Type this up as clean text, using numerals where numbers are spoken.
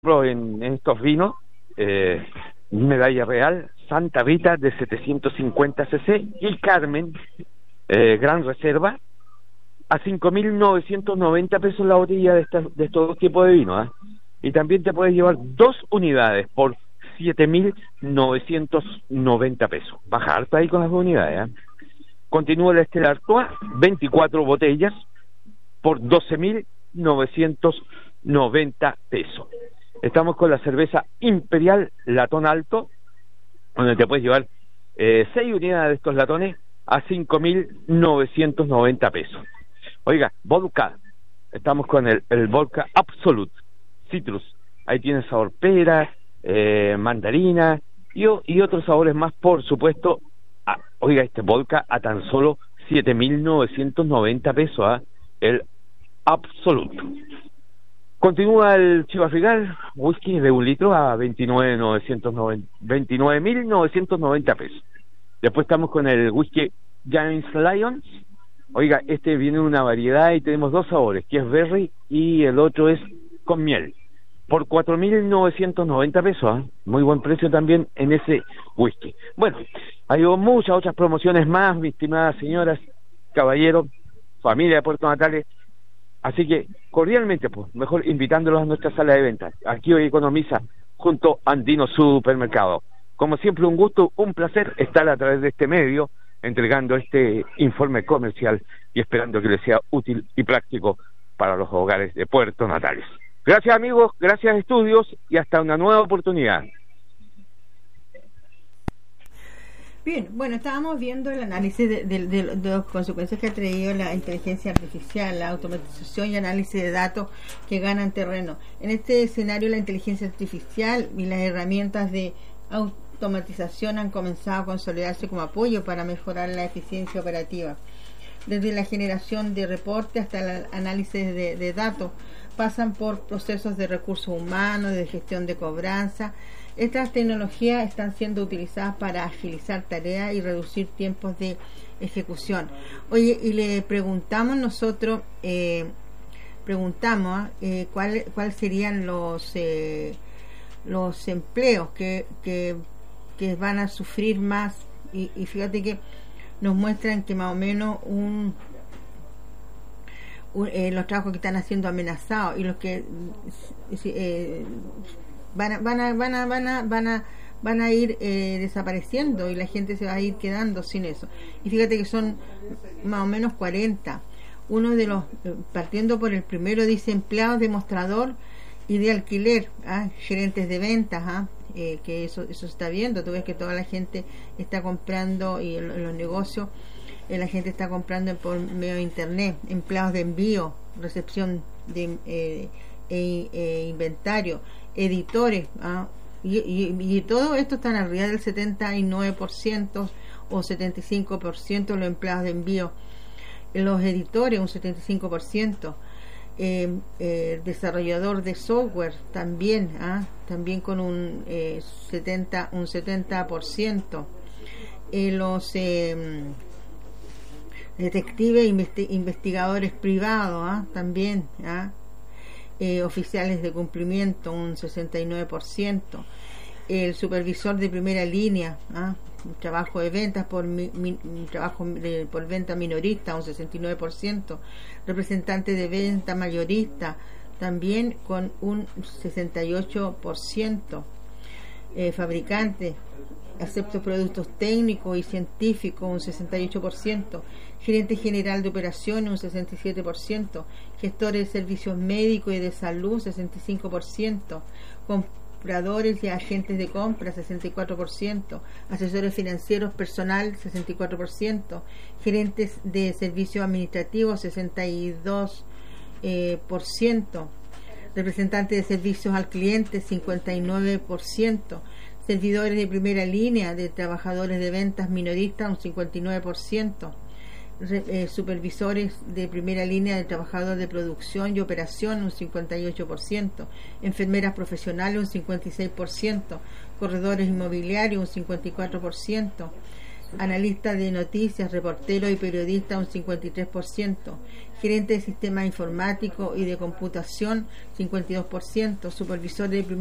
en estos vinos, Medalla Real, Santa Rita de 750 cc y Carmen, Gran Reserva, a 5.990 pesos la botella de estos dos tipos de vino, ¿eh? Y también te puedes llevar 2 unidades por 7.990 pesos. Baja harta ahí con las 2 unidades, ¿eh? Continúa la Stella Artois, 24 botellas por 12.990 pesos. Estamos con la cerveza Imperial Latón Alto, donde te puedes llevar 6 unidades de estos latones a 5.990 pesos. Oiga, vodka, estamos con el vodka Absolute Citrus. Ahí tiene sabor pera, mandarina y otros sabores más, por supuesto. Oiga, este vodka a tan solo 7.990 pesos, el Absolute. Continúa el Chivas Regal, whisky de 1 litro a 29.990 pesos. Después estamos con el whisky James Lyons. Oiga, este viene en una variedad y tenemos 2 sabores, que es berry y el otro es con miel. Por 4.990 pesos, muy buen precio también en ese whisky. Bueno, hay muchas otras promociones más, mis estimadas señoras, caballeros, familia de Puerto Natales. Así que, cordialmente, pues, mejor invitándolos a nuestra sala de ventas. Aquí hoy economiza junto a Andino Supermercado. Como siempre, un gusto, un placer estar a través de este medio, entregando este informe comercial y esperando que les sea útil y práctico para los hogares de Puerto Natales. Gracias, amigos, gracias, estudios, y hasta una nueva oportunidad. Bien, bueno, estábamos viendo el análisis de las consecuencias que ha traído la inteligencia artificial, la automatización y análisis de datos que ganan terreno. En este escenario, la inteligencia artificial y las herramientas de automatización han comenzado a consolidarse como apoyo para mejorar la eficiencia operativa. Desde la generación de reportes hasta el análisis de datos, pasan por procesos de recursos humanos, de gestión de cobranza. Estas tecnologías están siendo utilizadas para agilizar tareas y reducir tiempos de ejecución. Oye, y le preguntamos nosotros, cuáles serían los empleos que van a sufrir más, y fíjate que nos muestran que más o menos los trabajos que están haciendo amenazados y los que van a ir desapareciendo, y la gente se va a ir quedando sin eso. Y fíjate que son más o menos 40. Uno de los, partiendo por el primero, dice empleados de mostrador y de alquiler, gerentes de ventas, que eso se está viendo. Tú ves que toda la gente está comprando, y en los negocios la gente está comprando por medio de internet. Empleados de envío, recepción de inventario, editores, y todo esto están arriba del 79% o 75% de los empleados de envío. Los editores, un 75%. Desarrollador de software también, también con un 70%. Los detectives investigadores privados, también, oficiales de cumplimiento, un 69%. El supervisor de primera línea, un trabajo de ventas por venta minorista, un 69%. Representante de venta mayorista, también con un 68%. Fabricante, excepto productos técnicos y científicos, un 68%. Gerente general de operaciones, un 67%. Gestores de servicios médicos y de salud, 65%. Compradores y agentes de compra, 64%. Asesores financieros, personal, 64%. Gerentes de servicios administrativos, 62%. Representantes de servicios al cliente, 59%. Servidores de primera línea de trabajadores de ventas minoristas, un 59%. Supervisores de primera línea de trabajadores de producción y operación, un 58%. Enfermeras profesionales, un 56%. Corredores inmobiliarios, un 54%. analista de noticias, reportero y periodista un 53%, gerente de sistemas informáticos y de computación 52%, supervisor de